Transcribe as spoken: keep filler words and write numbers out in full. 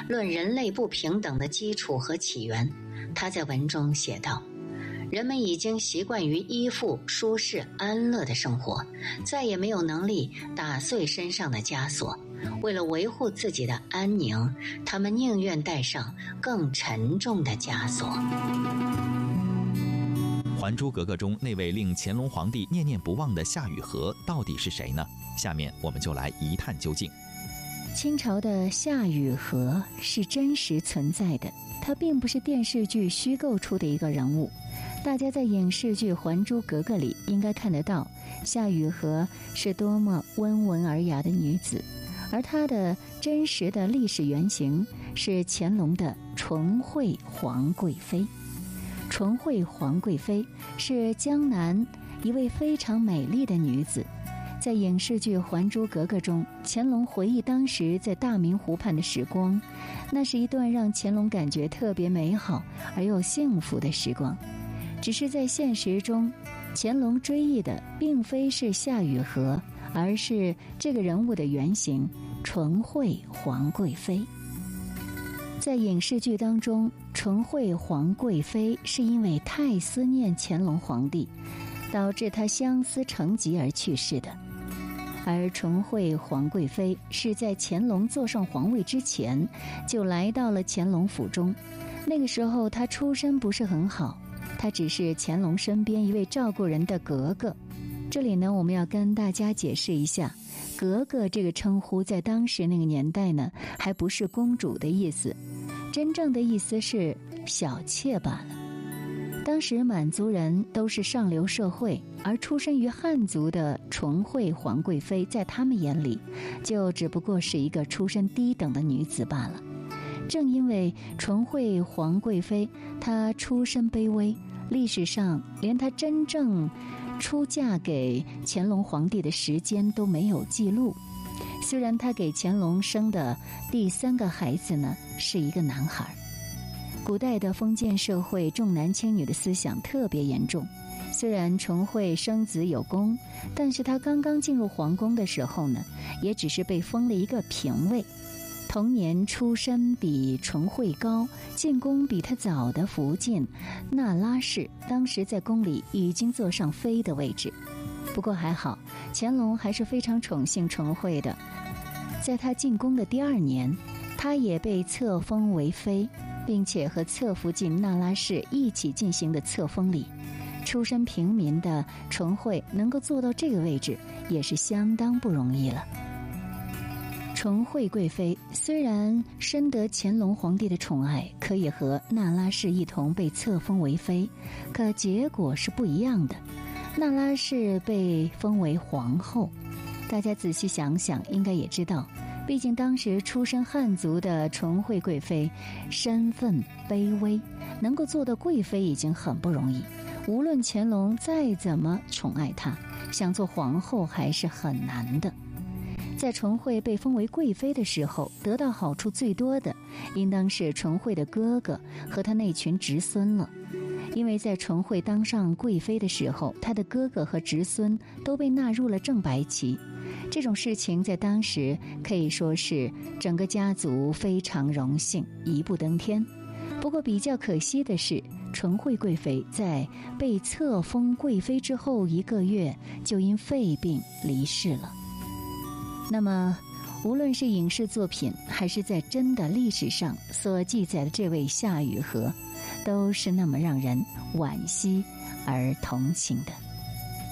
论人类不平等的基础和起源。他在文中写道，人们已经习惯于依附、舒适、安乐的生活，再也没有能力打碎身上的枷锁。为了维护自己的安宁，他们宁愿带上更沉重的枷锁。 《还珠格格》中那位令乾隆皇帝念念不忘的夏雨荷到底是谁呢？下面我们就来一探究竟。 清朝的夏雨荷是真实存在的，他并不是电视剧虚构出的一个人物。大家在影视剧《还珠格格》里应该看得到，夏雨荷是多么温文尔雅的女子，而她的真实的历史原型是乾隆的纯惠皇贵妃。纯惠皇贵妃是江南一位非常美丽的女子。在影视剧《还珠格格》中，乾隆回忆当时在大明湖畔的时光，那是一段让乾隆感觉特别美好而又幸福的时光。只是在现实中，乾隆追忆的并非是夏雨荷，而是这个人物的原型纯惠皇贵妃。在影视剧当中，纯惠皇贵妃是因为太思念乾隆皇帝，导致她相思成疾而去世的。而纯惠皇贵妃是在乾隆坐上皇位之前就来到了乾隆府中。那个时候她出身不是很好，她只是乾隆身边一位照顾人的格格。这里呢，我们要跟大家解释一下，格格这个称呼在当时那个年代呢，还不是公主的意思，真正的意思是小妾罢了。当时满族人都是上流社会，而出身于汉族的纯惠皇贵妃在他们眼里就只不过是一个出身低等的女子罢了。正因为纯惠皇贵妃她出身卑微，历史上连她真正出嫁给乾隆皇帝的时间都没有记录。虽然她给乾隆生的第三个孩子呢是一个男孩。古代的封建社会重男轻女的思想特别严重，虽然纯惠生子有功，但是她刚刚进入皇宫的时候呢，也只是被封了一个嫔位。同年出身比纯惠高，进宫比她早的福晋那拉氏，当时在宫里已经坐上妃的位置。不过还好，乾隆还是非常宠幸纯惠的。在她进宫的第二年，她也被册封为妃，并且和侧福晋那拉氏一起进行的册封礼。出身平民的纯惠能够做到这个位置，也是相当不容易了。纯惠贵妃虽然深得乾隆皇帝的宠爱，可以和那拉氏一同被册封为妃，可结果是不一样的。那拉氏被封为皇后，大家仔细想想应该也知道，毕竟当时出身汉族的纯惠贵妃身份卑微，能够做到贵妃已经很不容易，无论乾隆再怎么宠爱她，想做皇后还是很难的。在纯惠被封为贵妃的时候，得到好处最多的应当是纯惠的哥哥和他那群侄孙了。因为在纯惠当上贵妃的时候，她的哥哥和侄孙都被纳入了正白旗，这种事情在当时可以说是整个家族非常荣幸，一步登天。不过比较可惜的是，纯惠贵妃在被册封贵妃之后一个月就因肺病离世了。那么无论是影视作品还是在真的历史上所记载的这位夏雨荷，都是那么让人惋惜而同情的。